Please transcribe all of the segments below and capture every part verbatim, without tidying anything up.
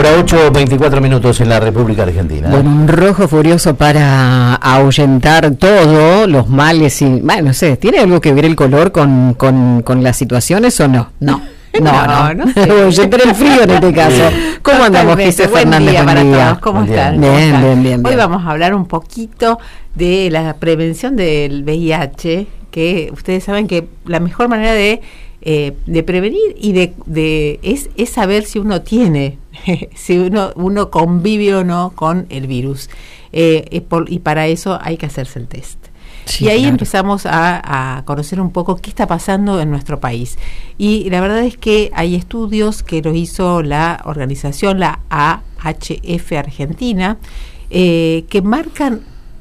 Hora ocho, veinticuatro minutos en la República Argentina. Bueno, un rojo furioso para ahuyentar todo, los males y... Bueno, no sé, ¿tiene algo que ver el color con, con, con las situaciones o no? No. No, no, no, no sé. Ahuyentar el frío en este caso. ¿Cómo andamos, Gisela Fernández? Buen día para todos, ¿cómo están? Bien, bien, bien, bien. Hoy vamos a hablar un poquito de la prevención del V I H, que ustedes saben que la mejor manera de... Eh, de prevenir y de, de es, es saber si uno tiene, si uno, uno convive o no con el virus. Eh, y, por, y para eso hay que hacerse el test. Sí, y ahí claro. empezamos a, a conocer un poco qué está pasando en nuestro país. Y la verdad es que hay estudios que lo hizo la organización, la A H F Argentina, eh, que marcan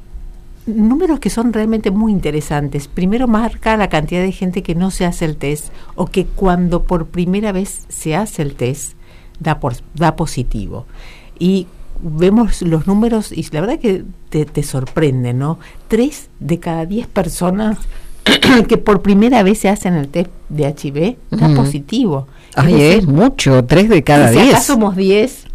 números que son realmente muy interesantes. Primero marca la cantidad de gente que no se hace el test o que cuando por primera vez se hace el test da, por, da positivo. Y vemos los números y la verdad que te, te sorprende, ¿no? Tres de cada diez personas que por primera vez se hacen el test de H I V da uh-huh. positivo. Ay, es, decir, es mucho, tres de cada diez. Si acá somos diez.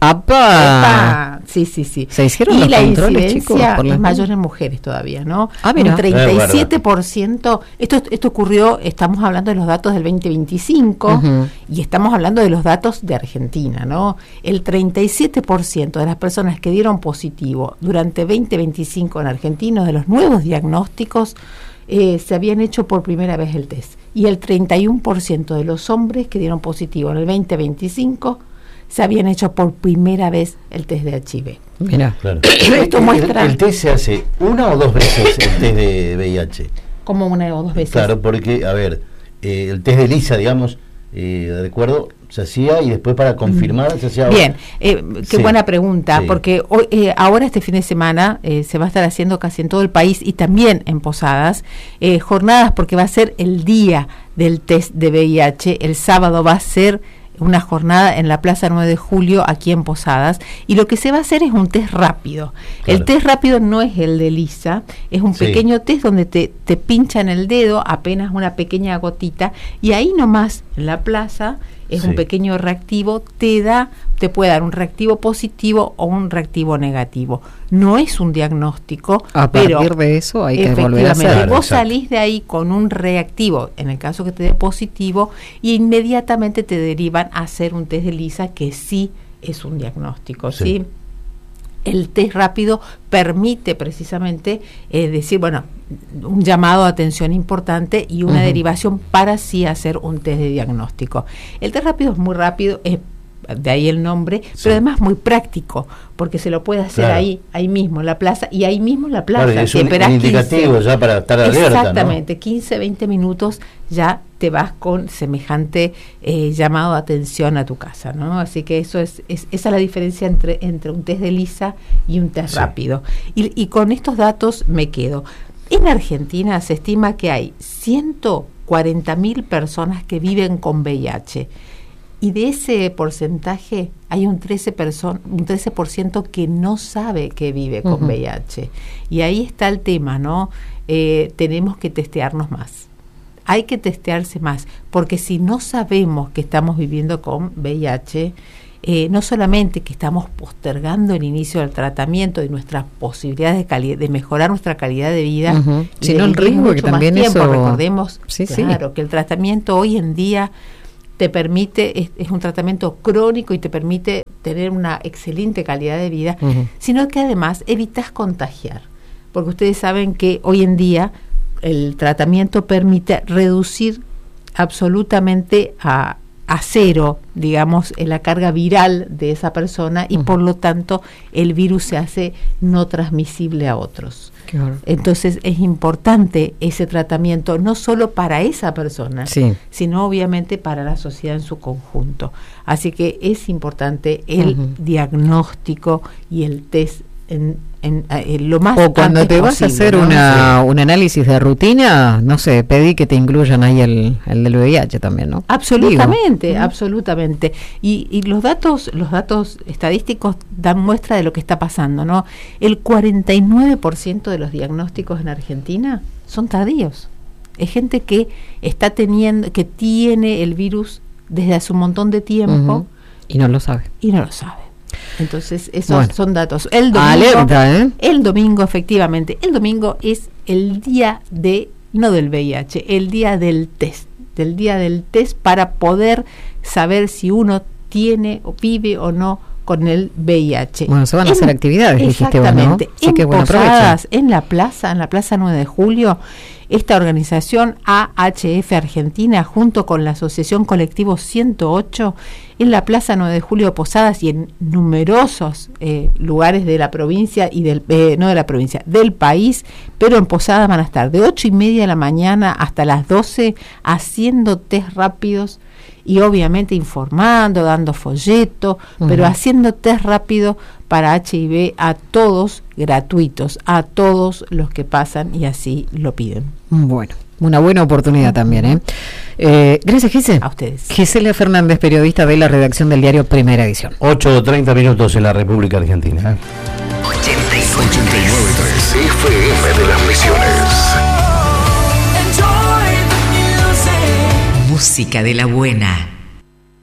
¡Apa! Sí, sí, sí. Se hicieron y los la controles, chicos, incidencia por es mayor en mujeres todavía, ¿no? Ah, mira. Un treinta y siete por ciento. Esto, esto ocurrió, estamos hablando de los datos del veinte veinticinco uh-huh. y estamos hablando de los datos de Argentina, ¿no? El treinta y siete por ciento de las personas que dieron positivo durante veinte veinticinco en Argentina, de los nuevos diagnósticos, Eh, se habían hecho por primera vez el test, y el treinta y uno por ciento de los hombres que dieron positivo en el veinte veinticinco se habían hecho por primera vez el test de H I V. Mira, claro. Esto muestra... ¿El, el test se hace una o dos veces el test de V I H? Como una o dos veces. Claro, porque, a ver, eh, el test de ELISA, digamos, eh, recuerdo, se hacía y después para confirmar se hacía... Bien, eh, qué sí, buena pregunta, sí. porque hoy, eh, ahora este fin de semana eh, se va a estar haciendo casi en todo el país y también en Posadas, eh, jornadas, porque va a ser el día del test de V I H, el sábado va a ser una jornada en la Plaza nueve de Julio aquí en Posadas, y lo que se va a hacer es un test rápido. Claro. El test rápido no es el de ELISA, es un sí. pequeño test donde te, te pinchan el dedo, apenas una pequeña gotita, y ahí nomás en la plaza es sí. un pequeño reactivo, te da, te puede dar un reactivo positivo o un reactivo negativo. No es un diagnóstico, a pero partir de eso hay que volver a hacer. Claro, vos salís de ahí con un reactivo, en el caso que te dé positivo, y inmediatamente te derivan a hacer un test de ELISA, que sí es un diagnóstico, ¿sí? ¿sí? El test rápido permite precisamente eh, decir, bueno, un llamado de atención importante y una uh-huh. derivación para sí hacer un test de diagnóstico. El test rápido es muy rápido, es de ahí el nombre, sí. pero además muy práctico, porque se lo puede hacer claro. ahí, ahí mismo en la plaza, y ahí mismo en la plaza. Claro, es un, un indicativo quince, ya para estar alerta, exactamente, ¿no? quince, veinte minutos ya te vas con semejante eh, llamado de atención a tu casa, ¿no? Así que eso es, es esa es la diferencia entre, entre un test de ELISA y un test sí. rápido. Y, y con estos datos me quedo. En Argentina se estima que hay ciento cuarenta mil personas que viven con V I H. Y de ese porcentaje hay un trece por ciento, un trece por ciento que no sabe que vive con uh-huh. V I H. Y ahí está el tema, ¿no? Eh, tenemos que testearnos más. Hay que testearse más, porque si no sabemos que estamos viviendo con V I H, eh, no solamente que estamos postergando el inicio del tratamiento y nuestras posibilidades de, cali- de mejorar nuestra calidad de vida, uh-huh. sino el riesgo que también tiempo. eso... Recordemos, sí, claro, sí. que el tratamiento hoy en día te permite, es, es un tratamiento crónico y te permite tener una excelente calidad de vida, uh-huh. sino que además evitas contagiar, porque ustedes saben que hoy en día el tratamiento permite reducir absolutamente a, a cero, digamos, la carga viral de esa persona, y uh-huh. por lo tanto el virus se hace no transmisible a otros. Claro. Entonces es importante ese tratamiento, no solo para esa persona, sí. sino obviamente para la sociedad en su conjunto. Así que es importante el uh-huh. diagnóstico y el test en, en, en lo más o cuando te vas posible, a hacer ¿no? una, un análisis de rutina, no sé, pedí que te incluyan ahí el, el del V I H también, ¿no? Absolutamente, Digo. absolutamente. Y, y los datos, los datos estadísticos dan muestra de lo que está pasando, ¿no? El cuarenta y nueve por ciento de los diagnósticos en Argentina son tardíos. Es gente que está teniendo, que tiene el virus desde hace un montón de tiempo uh-huh. y no lo sabe. Y no lo sabe. Entonces, esos bueno. son datos. El domingo, Alerta, ¿eh? El domingo, efectivamente, el domingo es el día de, no del V I H, el día del test, del día del test para poder saber si uno tiene o vive o no con el V I H. Bueno, se van a en, hacer actividades, dijiste vos, ¿no? Exactamente. Así en que bueno, Posadas, en la plaza, en la plaza nueve de julio, esta organización A H F Argentina, junto con la Asociación Colectivo ciento ocho, en la plaza nueve de julio de Posadas y en numerosos eh, lugares de la provincia y del, eh, no de la provincia, del país, pero en Posadas van a estar de ocho y media de la mañana hasta las doce haciendo test rápidos y obviamente informando, dando folleto, uh-huh. pero haciendo test rápido para H I V a todos gratuitos, a todos los que pasan y así lo piden. Bueno, una buena oportunidad uh-huh. también, ¿eh? eh Gracias, Gise. A ustedes. Gisela Fernández, periodista de la redacción del diario Primera Edición. ocho treinta minutos en la República Argentina. ochenta y nueve punto tres F M de las Misiones. Música de la buena.